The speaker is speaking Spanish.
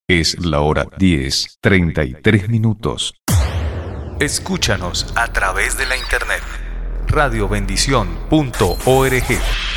Es la hora 10:33. Escúchanos a través de la internet radiobendición.org.